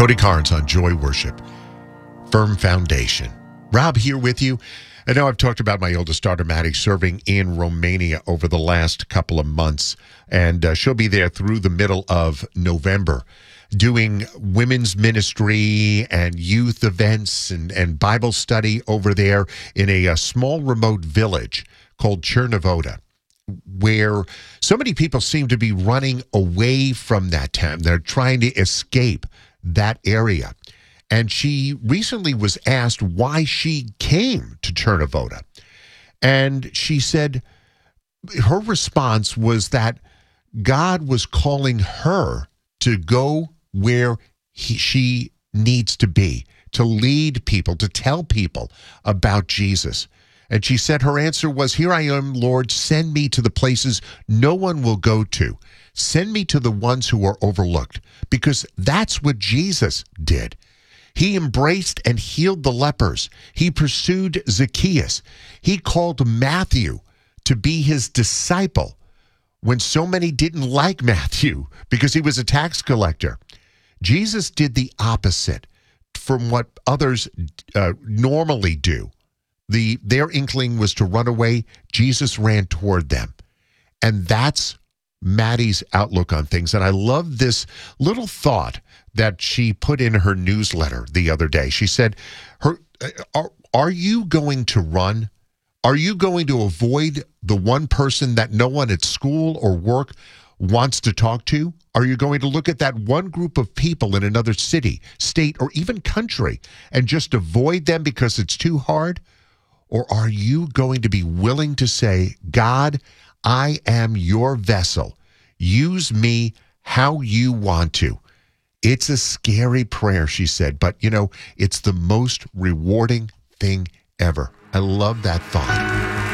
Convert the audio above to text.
Cody Carnes on Joy Worship. Firm Foundation. Rob here with you. I know I've talked about my oldest daughter, Maddie, serving in Romania over the last couple of months, and she'll be there through the middle of November doing women's ministry and youth events and Bible study over there in a small remote village called Cernavodă, where so many people seem to be running away from that town. They're trying to escape that area. And she recently was asked why she came to Cernavodă. And she said her response was that God was calling her to go where she needs to be, to lead people, to tell people about Jesus. And she said her answer was, "Here I am, Lord, send me to the places no one will go to. Send me to the ones who are overlooked," because that's what Jesus did. He embraced and healed the lepers. He pursued Zacchaeus. He called Matthew to be his disciple when so many didn't like Matthew because he was a tax collector. Jesus did the opposite from what others normally do. Their inkling was to run away. Jesus ran toward them. And that's Maddie's outlook on things. And I love this little thought that she put in her newsletter the other day. She said, are you going to run? Are you going to avoid the one person that no one at school or work wants to talk to? Are you going to look at that one group of people in another city, state, or even country and just avoid them because it's too hard? Or are you going to be willing to say, God, I am your vessel. Use me how you want to. It's a scary prayer, she said, but it's the most rewarding thing ever. I love that thought.